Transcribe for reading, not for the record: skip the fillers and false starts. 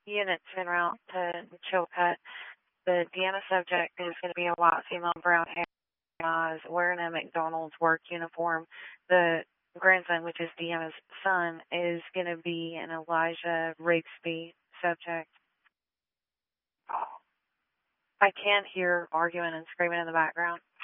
units en route to Chilcutt. The Deanna subject is going to be a white female, brown hair, eyes, wearing a McDonald's work uniform. The grandson, which is Deanna's son, is going to be an Elijah Rigsby subject. I can hear arguing and screaming in the background.